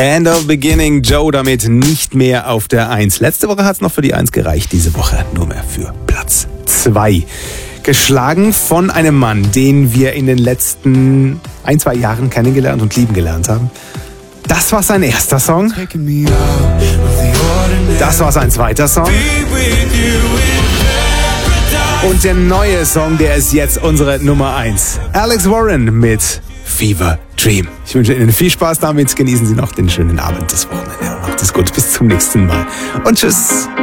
End of Beginning, Joe damit nicht mehr auf der 1. Letzte Woche hat es noch für die 1 gereicht, diese Woche nur mehr für Platz 2. Geschlagen von einem Mann, den wir in den letzten 1-2 Jahren kennengelernt und lieben gelernt haben. Das war sein erster Song. Das war sein zweiter Song. Und der neue Song, der ist jetzt unsere Nummer 1. Alex Warren mit Fever Dream. Ich wünsche Ihnen viel Spaß damit. Genießen Sie noch den schönen Abend, das Wochenende. Macht es gut. Bis zum nächsten Mal. Und tschüss.